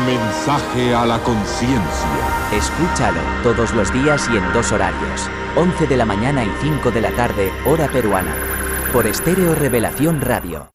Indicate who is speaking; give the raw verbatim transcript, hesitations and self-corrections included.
Speaker 1: mensaje a la conciencia.
Speaker 2: Escúchalo todos los días y en dos horarios, once de la mañana y cinco de la tarde, hora peruana. Por Estéreo Revelación Radio.